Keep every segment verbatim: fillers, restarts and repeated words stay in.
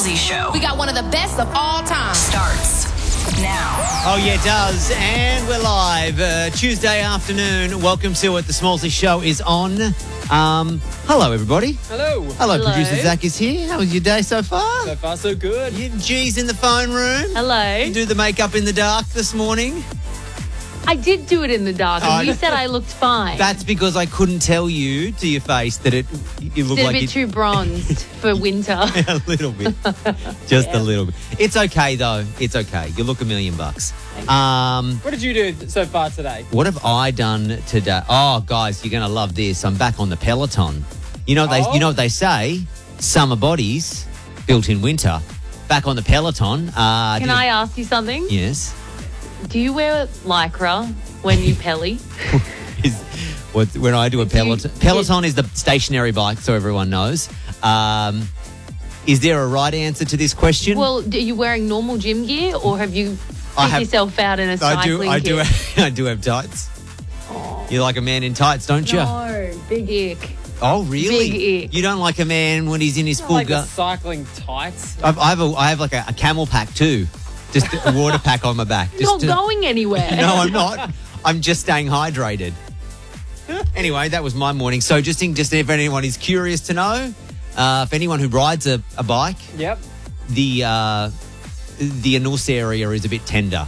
Smallsy Show. We got one of the best of all time. Starts now. Oh, yeah, it does. And we're live uh, Tuesday afternoon. Welcome to it. The Smallsy Show is on. Um, hello, everybody. Hello. Hello, Hello. producer Zach is here. How was your day so far? So far, so good. You G's in the phone room. Hello. You do the makeup in the dark this morning. I did do it in the dark, and Oh, you no. said I looked fine. That's because I couldn't tell you to your face that it you look Did like a bit it, too bronzed for winter. a little bit, just Yeah. a little bit. It's okay though. It's okay. You look a million bucks. Um, What did you do so far today? what have I done today? Oh, guys, you're gonna love this. I'm back on the Peloton. You know they, Oh. you know what they say, summer bodies built in winter. Back on the Peloton. Uh, Can did- I ask you something? Yes. Do you wear lycra when you pelly? Is what when I do a Do you- Peloton. Peloton is the stationary bike, so everyone knows. Um, is there a right answer to this question? Well, are you wearing normal gym gear, or have you I fit have- yourself out in a I cycling do. I do. kit? Have, I do have tights. You're like a man in tights, don't you? No, big ick. Oh, really? Big ick. You don't like a man when he's in his full Like the gut. cycling tights. I've, I have a, I have like a, a camel pack too, just a water pack on my back. Just Not to- going anywhere. No, I'm not. I'm just staying hydrated. Anyway, that was my morning. So just in, just if anyone is curious to know, uh, if anyone who rides a, a bike, Yep. the uh, the anus area is a bit tender.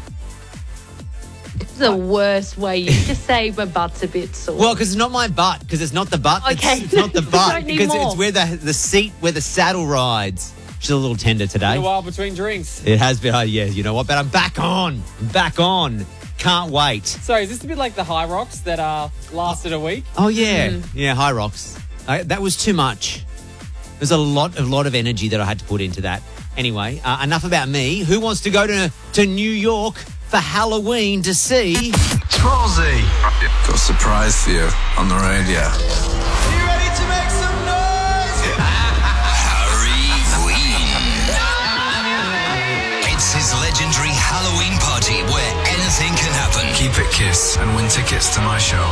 It's the worst way. You just say my butt's a bit sore. Well, because it's not my butt, because it's not the butt. that's- Okay. It's not the You butt, don't need because more. it's where the the seat, where the saddle rides. She's a little tender today. A while between drinks. It has been. Oh, yeah, you know what? But I'm back on. I'm back on. Can't wait. Sorry, is this a bit like the High Rocks that uh, lasted a week? Oh yeah, Mm. yeah. High Rocks. I, that was too much. There's a lot, a lot of energy that I had to put into that. Anyway, uh, enough about me. Who wants to go to to New York for Halloween to see? Smallsy. Got a surprise for you on the radio. You ready to make some noise? It's his legendary Halloween party where anything can happen. Keep it Kiss and win tickets to my show.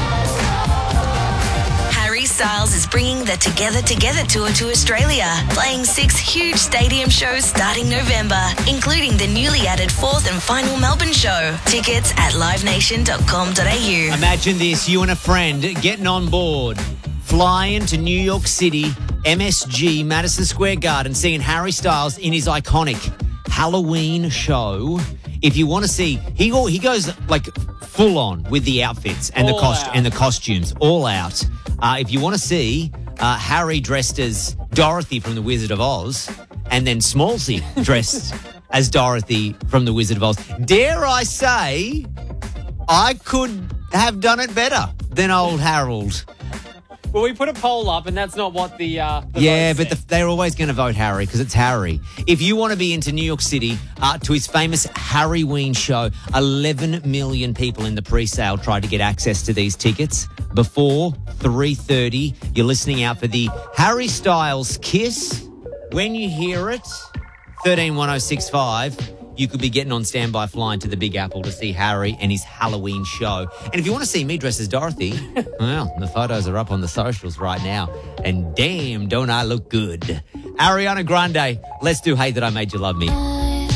Harry Styles is bringing the Together Together tour to Australia, playing six huge stadium shows starting November, including the newly added fourth and final Melbourne show. Tickets at live nation dot com dot a u. Imagine this: you and a friend getting on board, flying to New York City, M S G, Madison Square Garden, seeing Harry Styles in his iconic Halloween show. If you want to see, he go- he goes like full on with the outfits and the All cost out. and the costumes, all out. Uh, if you want to see uh, Harry dressed as Dorothy from The Wizard of Oz, and then Smallsy dressed as Dorothy from The Wizard of Oz, dare I say, I could have done it better than old Harold. Well, we put a poll up, and that's not what the. Uh, the Yeah, vote but said. the, they're always going to vote Harry because it's Harry. If you want to be into New York City uh, to his famous Harryween show, eleven million people in the pre-sale tried to get access to these tickets before three thirty. You're listening out for the Harry Styles Kiss. When you hear it, thirteen one oh six five. You could be getting on standby flying to the Big Apple to see Harry and his Halloween show. And if you want to see me dressed as Dorothy, well, the photos are up on the socials right now. And damn, don't I look good. Ariana Grande, let's do Hey That I Made You Love Me.